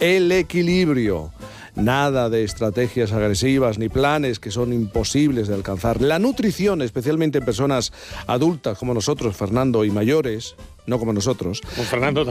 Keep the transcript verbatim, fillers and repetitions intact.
El equilibrio. Nada de estrategias agresivas ni planes que son imposibles de alcanzar. La nutrición, especialmente en personas adultas como nosotros, Fernando, y mayores, no como nosotros. Con Fernando